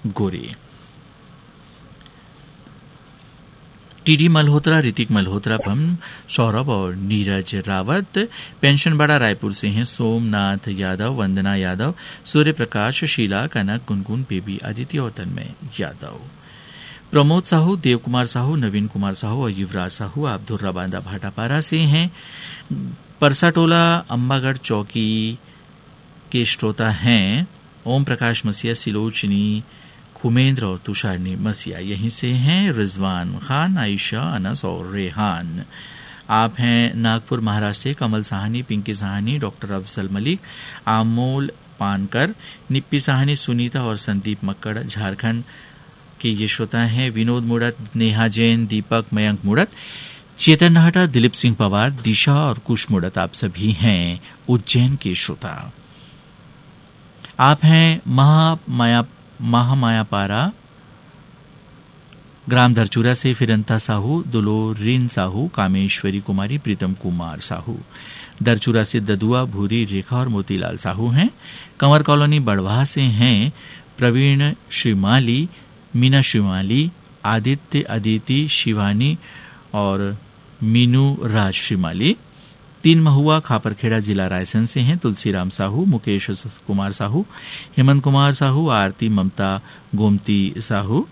गोरे। TD Malhotra, Hrithik Malhotra, पम सौरभ और नीरज रावत। पेंशनबाड़ा रायपुर से हैं सोमनाथ यादव, वंदना यादव, सूर्य प्रकाश, शीला, कनक, गुनगुन, बेबी, अदिति और तन्मय यादव। प्रमोद साहू, देव कुमार साहू, नवीन कुमार साहू और युवराज साहू आप धुर्रा बांदा भाटापारा से हैं। परसाटोला अंबागढ़ चौकी के श्रोता हैं ओम प्रकाश मसीहा, सिलोचनी, खुमेंद्र और तुषारनी मसीहा यहीं से हैं। रिजवान खान, आयशा, अनस और रेहान आप हैं नागपुर महाराष्ट्र से। कमल साहनी, पिंकी साहनी, डॉक्टर अफजल मलिक, आमोल पानकर, निप्पी साहनी, सुनीता और संदीप मक्कड़ झारखंड के ये श्रोता हैं। विनोद मुड़त, नेहा जैन, दीपक, मयंक मुड़त, चेतन नाहटा, दिलीप सिंह पवार, दिशा और कुश मुड़त आप सभी हैं उज्जैन के श्रोता। आप हैं महामायापारा ग्राम धरचूरा से फिरंता साहू, दुलोरिन साहू, कामेश्वरी कुमारी, प्रीतम कुमार साहू। दरचूरा से ददुआ, भूरी, रेखा और मोतीलाल साहू हैं। कंवर कॉलोनी बड़वाह से हैं प्रवीण श्रीमाली, मीना श्रीमाली, आदित्य, अदिति, शिवानी और मीनू राज श्रीमाली। तीन महुआ खापरखेड़ा जिला रायसेन से हैं तुलसीराम साहू, मुकेश कुमार साहू, हेमंत कुमार साहू, आरती, ममता, गोमती साहू।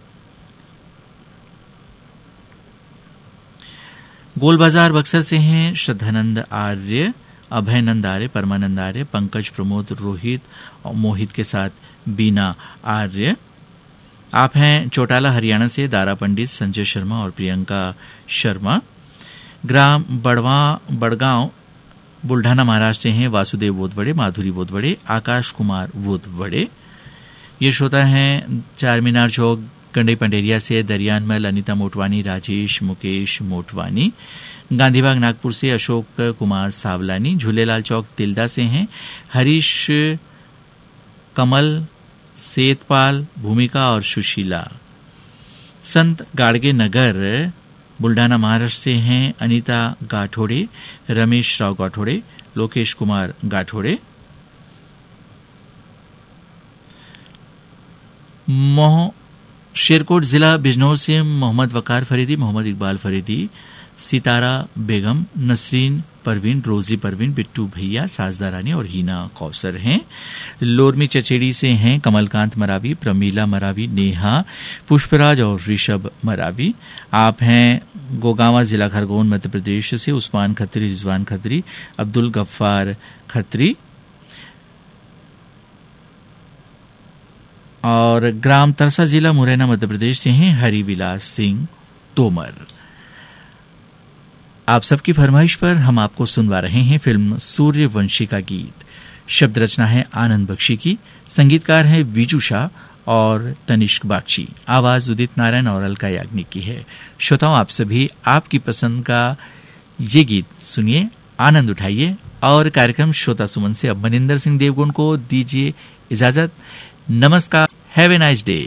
गोल बाजार बक्सर से हैं श्रद्धानंद आर्य, अभयनंद आर्य, परमानंद आर्य, पंकज, प्रमोद, रोहित और मोहित के साथ बीना आर्य। आप हैं चौटाला हरियाणा से दारा पंडित, संजय शर्मा और प्रियंका शर्मा। ग्राम बड़गांव बुल्ढाना महाराष्ट्र से हैं वासुदेव वोदवड़े, माधुरी वोदवड़े, आकाश कुमार वोदवड़े। ये श्रोता हैं चारमीनार चौक कंडई पंडेरिया से दरियानमल, अनिता मोटवानी, राजेश, मुकेश मोटवानी। गांधीबाग नागपुर से अशोक कुमार सावलानी। झूलेलाल चौक तिल्दा से हैं हरीश, कमल, सेतपाल, भूमिका और सुशीला। संत गाड़गे नगर बुल्ढाना महाराष्ट्र से हैं अनीता गाठोड़े, रमेश राव गाठोड़े, लोकेश कुमार गाठोड़े। शेरकोट जिला बिजनौर से मोहम्मद वकार फरीदी, मोहम्मद इकबाल फरीदी, सितारा बेगम, नसरीन परवीन, रोजी परवीन, बिट्टू भैया, साजदा रानी और हीना कौसर हैं। लोरमी चचेड़ी से हैं कमलकांत मरावी, प्रमीला मरावी, नेहा, पुष्पराज और ऋषभ मरावी। आप हैं गोगांवा जिला खरगोन मध्य प्रदेश से उस्मान खत्री, रिजवान खत्री, अब्दुल गफ्फार खत्री। और ग्राम तरसा जिला मुरैना मध्य प्रदेश से हैं हरिविलास सिंह तोमर। आप सबकी फरमाइश पर हम आपको सुनवा रहे हैं फिल्म सूर्यवंशी का गीत। शब्द रचना है आनंद बख्शी की, संगीतकार है विजू शाह और तनिष्क बागची, आवाज उदित नारायण और अलका याग्निक की है। श्रोताओं, आप सभी आपकी पसंद का ये गीत सुनिए, आनंद उठाइए और कार्यक्रम श्रोता सुमन से अब मनिंदर सिंह देवगुण को दीजिए इजाजत। नमस्कार, हैव ए नाइस डे।